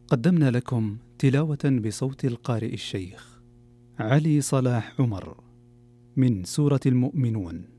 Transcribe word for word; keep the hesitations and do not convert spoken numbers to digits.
قدمنا لكم تلاوة بصوت القارئ الشيخ علي صلاح عمر من سورة المؤمنون.